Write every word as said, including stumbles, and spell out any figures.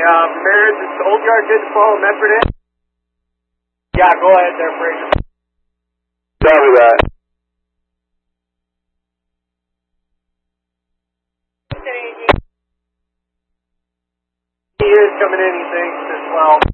uh, Meredith, is the old guard good to follow Medford in? Yeah, go ahead there, Fraser. Copy that. He is coming in, he thinks, as well.